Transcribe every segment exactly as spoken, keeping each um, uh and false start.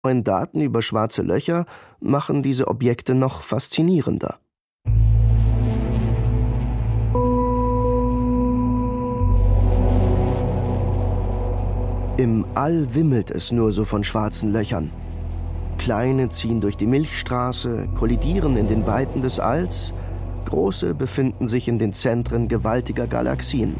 Neuen Daten über schwarze Löcher machen diese Objekte noch faszinierender. Im All wimmelt es nur so von schwarzen Löchern. Kleine ziehen durch die Milchstraße, kollidieren in den Weiten des Alls, große befinden sich in den Zentren gewaltiger Galaxien.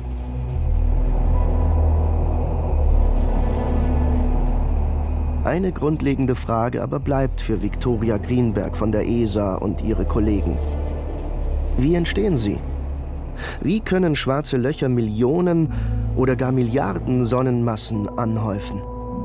Eine grundlegende Frage aber bleibt für Viktoria Greenberg von der E S A und ihre Kollegen. Wie entstehen sie? Wie können schwarze Löcher Millionen oder gar Milliarden Sonnenmassen anhäufen?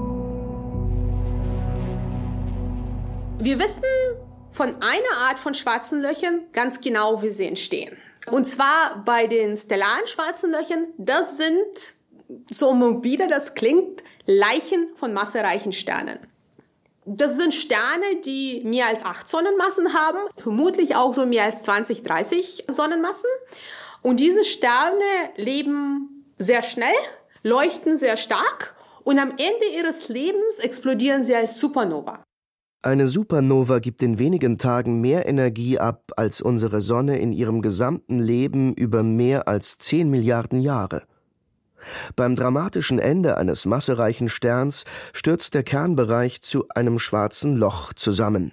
Wir wissen von einer Art von schwarzen Löchern ganz genau, wie sie entstehen. Und zwar bei den stellaren schwarzen Löchern, das sind, so morbide das klingt, Leichen von massereichen Sternen. Das sind Sterne, die mehr als acht Sonnenmassen haben, vermutlich auch so mehr als zwanzig, dreißig Sonnenmassen. Und diese Sterne leben sehr schnell, leuchten sehr stark und am Ende ihres Lebens explodieren sie als Supernova. Eine Supernova gibt in wenigen Tagen mehr Energie ab als unsere Sonne in ihrem gesamten Leben über mehr als zehn Milliarden Jahre. Beim dramatischen Ende eines massereichen Sterns stürzt der Kernbereich zu einem schwarzen Loch zusammen.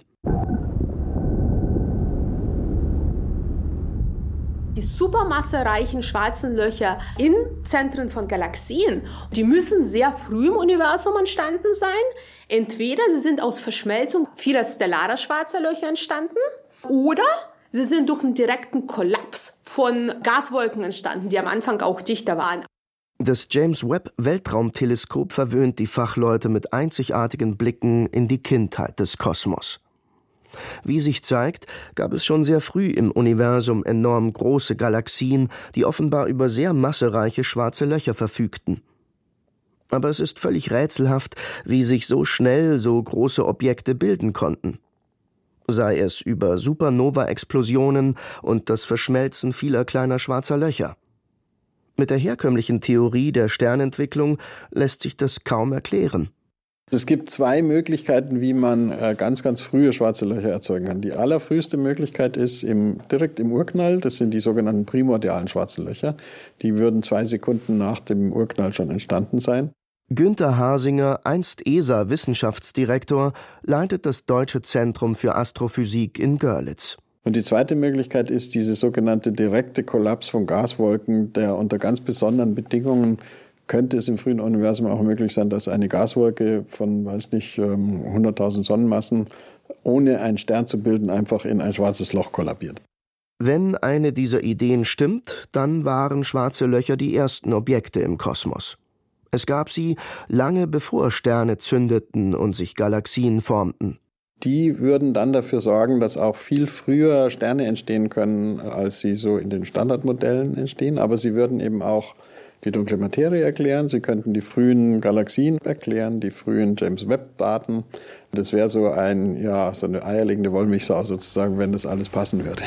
Die supermassereichen schwarzen Löcher in Zentren von Galaxien, die müssen sehr früh im Universum entstanden sein. Entweder sie sind aus Verschmelzung vieler stellarer schwarzer Löcher entstanden oder sie sind durch einen direkten Kollaps von Gaswolken entstanden, die am Anfang auch dichter waren. Das James-Webb-Weltraumteleskop verwöhnt die Fachleute mit einzigartigen Blicken in die Kindheit des Kosmos. Wie sich zeigt, gab es schon sehr früh im Universum enorm große Galaxien, die offenbar über sehr massereiche schwarze Löcher verfügten. Aber es ist völlig rätselhaft, wie sich so schnell so große Objekte bilden konnten. Sei es über Supernova-Explosionen und das Verschmelzen vieler kleiner schwarzer Löcher. Mit der herkömmlichen Theorie der Sternentwicklung lässt sich das kaum erklären. Es gibt zwei Möglichkeiten, wie man ganz, ganz frühe schwarze Löcher erzeugen kann. Die allerfrüheste Möglichkeit ist im, direkt im Urknall. Das sind die sogenannten primordialen schwarzen Löcher. Die würden zwei Sekunden nach dem Urknall schon entstanden sein. Günter Hasinger, einst E S A-Wissenschaftsdirektor, leitet das Deutsche Zentrum für Astrophysik in Görlitz. Und die zweite Möglichkeit ist diese sogenannte direkte Kollaps von Gaswolken, der unter ganz besonderen Bedingungen könnte es im frühen Universum auch möglich sein, dass eine Gaswolke von, weiß nicht, hunderttausend Sonnenmassen, ohne einen Stern zu bilden, einfach in ein schwarzes Loch kollabiert. Wenn eine dieser Ideen stimmt, dann waren schwarze Löcher die ersten Objekte im Kosmos. Es gab sie lange bevor Sterne zündeten und sich Galaxien formten. Die würden dann dafür sorgen, dass auch viel früher Sterne entstehen können, als sie so in den Standardmodellen entstehen. Aber sie würden eben auch die dunkle Materie erklären. Sie könnten die frühen Galaxien erklären, die frühen James-Webb-Daten. Das wäre so ein, ja, so eine eierlegende Wollmilchsau sozusagen, wenn das alles passen würde.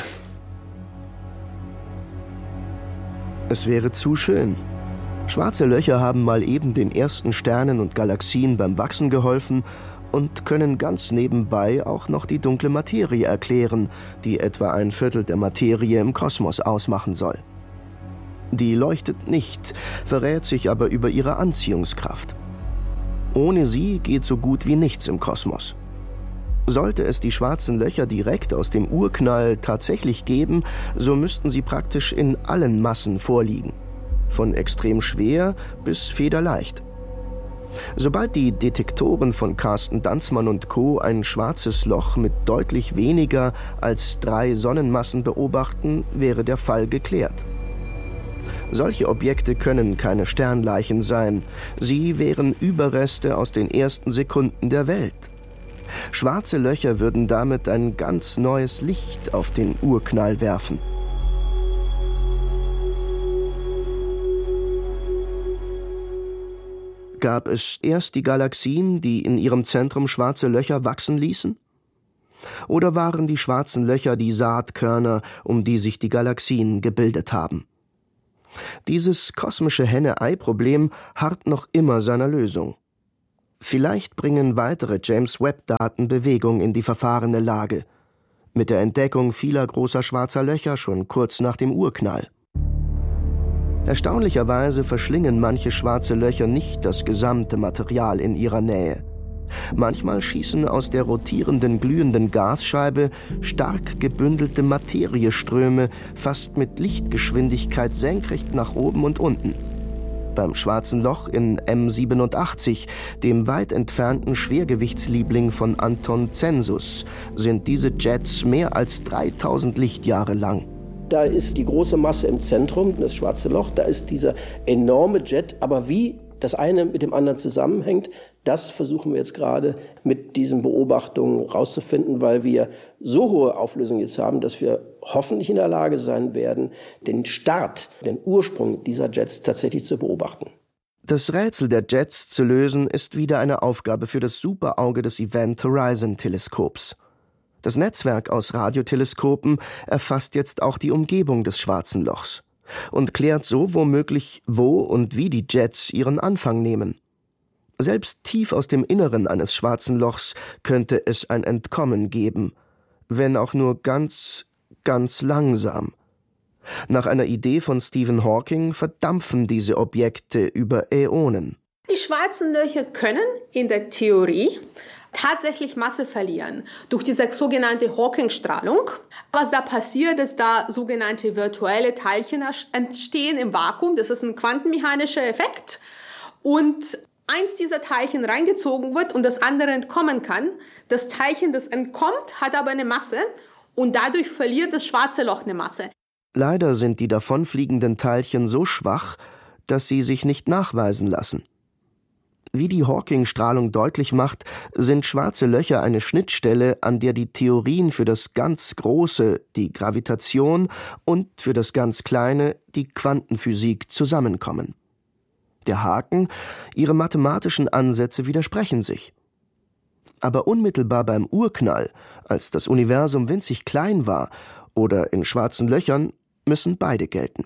Es wäre zu schön. Schwarze Löcher haben mal eben den ersten Sternen und Galaxien beim Wachsen geholfen und können ganz nebenbei auch noch die dunkle Materie erklären, die etwa ein Viertel der Materie im Kosmos ausmachen soll. Die leuchtet nicht, verrät sich aber über ihre Anziehungskraft. Ohne sie geht so gut wie nichts im Kosmos. Sollte es die schwarzen Löcher direkt aus dem Urknall tatsächlich geben, so müssten sie praktisch in allen Massen vorliegen. Von extrem schwer bis federleicht. Sobald die Detektoren von Carsten Danzmann und Co. ein schwarzes Loch mit deutlich weniger als drei Sonnenmassen beobachten, wäre der Fall geklärt. Solche Objekte können keine Sternleichen sein. Sie wären Überreste aus den ersten Sekunden der Welt. Schwarze Löcher würden damit ein ganz neues Licht auf den Urknall werfen. Gab es erst die Galaxien, die in ihrem Zentrum schwarze Löcher wachsen ließen? Oder waren die schwarzen Löcher die Saatkörner, um die sich die Galaxien gebildet haben? Dieses kosmische Henne-Ei-Problem harrt noch immer seiner Lösung. Vielleicht bringen weitere James-Webb-Daten Bewegung in die verfahrene Lage. Mit der Entdeckung vieler großer schwarzer Löcher schon kurz nach dem Urknall. Erstaunlicherweise verschlingen manche schwarze Löcher nicht das gesamte Material in ihrer Nähe. Manchmal schießen aus der rotierenden, glühenden Gasscheibe stark gebündelte Materieströme fast mit Lichtgeschwindigkeit senkrecht nach oben und unten. Beim Schwarzen Loch in M siebenundachtzig, dem weit entfernten Schwergewichtsliebling von Anton Census, sind diese Jets mehr als dreitausend Lichtjahre lang. Da ist die große Masse im Zentrum, das Schwarze Loch, da ist dieser enorme Jet, aber wie das eine mit dem anderen zusammenhängt, das versuchen wir jetzt gerade mit diesen Beobachtungen rauszufinden, weil wir so hohe Auflösung jetzt haben, dass wir hoffentlich in der Lage sein werden, den Start, den Ursprung dieser Jets tatsächlich zu beobachten. Das Rätsel der Jets zu lösen, ist wieder eine Aufgabe für das Superauge des Event Horizon Teleskops. Das Netzwerk aus Radioteleskopen erfasst jetzt auch die Umgebung des Schwarzen Lochs und klärt so womöglich, wo und wie die Jets ihren Anfang nehmen. Selbst tief aus dem Inneren eines Schwarzen Lochs könnte es ein Entkommen geben, wenn auch nur ganz, ganz langsam. Nach einer Idee von Stephen Hawking verdampfen diese Objekte über Äonen. Die schwarzen Löcher können in der Theorie tatsächlich Masse verlieren durch diese sogenannte Hawking-Strahlung. Was da passiert, ist, da sogenannte virtuelle Teilchen entstehen im Vakuum. Das ist ein quantenmechanischer Effekt. Und eins dieser Teilchen reingezogen wird und das andere entkommen kann. Das Teilchen, das entkommt, hat aber eine Masse und dadurch verliert das Schwarze Loch eine Masse. Leider sind die davonfliegenden Teilchen so schwach, dass sie sich nicht nachweisen lassen. Wie die Hawking-Strahlung deutlich macht, sind schwarze Löcher eine Schnittstelle, an der die Theorien für das ganz Große, die Gravitation, und für das ganz Kleine, die Quantenphysik, zusammenkommen. Der Haken, ihre mathematischen Ansätze widersprechen sich. Aber unmittelbar beim Urknall, als das Universum winzig klein war, oder in schwarzen Löchern, müssen beide gelten.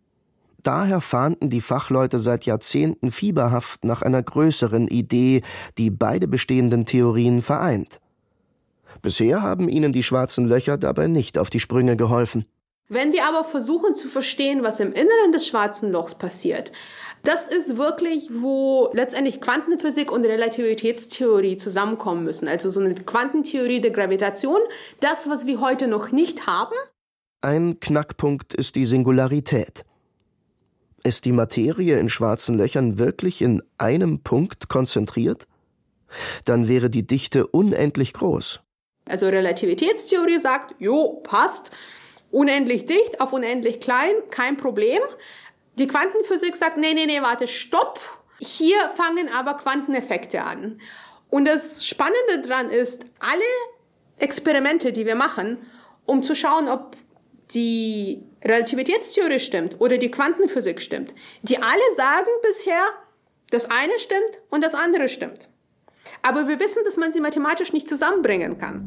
Daher fahnden die Fachleute seit Jahrzehnten fieberhaft nach einer größeren Idee, die beide bestehenden Theorien vereint. Bisher haben ihnen die schwarzen Löcher dabei nicht auf die Sprünge geholfen. Wenn wir aber versuchen zu verstehen, was im Inneren des Schwarzen Lochs passiert, das ist wirklich, wo letztendlich Quantenphysik und Relativitätstheorie zusammenkommen müssen. Also so eine Quantentheorie der Gravitation, das, was wir heute noch nicht haben. Ein Knackpunkt ist die Singularität. Ist die Materie in schwarzen Löchern wirklich in einem Punkt konzentriert? Dann wäre die Dichte unendlich groß. Also Relativitätstheorie sagt, jo, passt, unendlich dicht auf unendlich klein, kein Problem. Die Quantenphysik sagt, nee, nee, nee, warte, stopp. Hier fangen aber Quanteneffekte an. Und das Spannende daran ist, alle Experimente, die wir machen, um zu schauen, ob die Relativitätstheorie stimmt oder die Quantenphysik stimmt, die alle sagen bisher, das eine stimmt und das andere stimmt. Aber wir wissen, dass man sie mathematisch nicht zusammenbringen kann.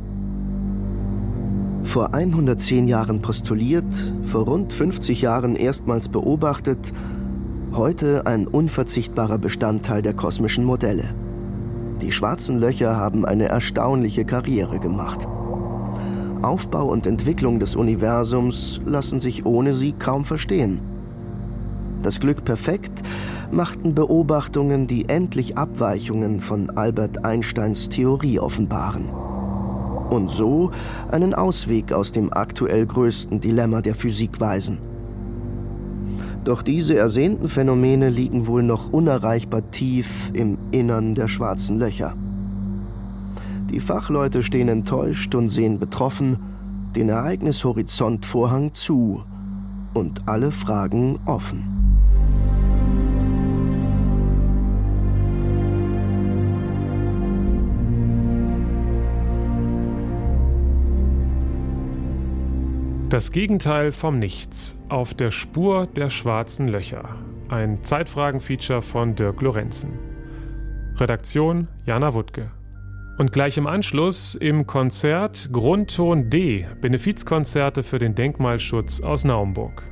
Vor hundertzehn Jahren postuliert, vor rund fünfzig Jahren erstmals beobachtet, heute ein unverzichtbarer Bestandteil der kosmischen Modelle. Die schwarzen Löcher haben eine erstaunliche Karriere gemacht. Aufbau und Entwicklung des Universums lassen sich ohne sie kaum verstehen. Das Glück perfekt machten Beobachtungen, die endlich Abweichungen von Albert Einsteins Theorie offenbaren. Und so einen Ausweg aus dem aktuell größten Dilemma der Physik weisen. Doch diese ersehnten Phänomene liegen wohl noch unerreichbar tief im Innern der schwarzen Löcher. Die Fachleute stehen enttäuscht und sehen betroffen den Ereignishorizontvorhang zu und alle Fragen offen. Das Gegenteil vom Nichts. Auf der Spur der schwarzen Löcher. Ein Zeitfragen-Feature von Dirk Lorenzen. Redaktion Jana Wuttke. Und gleich im Anschluss im Konzert Grundton D, Benefizkonzerte für den Denkmalschutz aus Naumburg.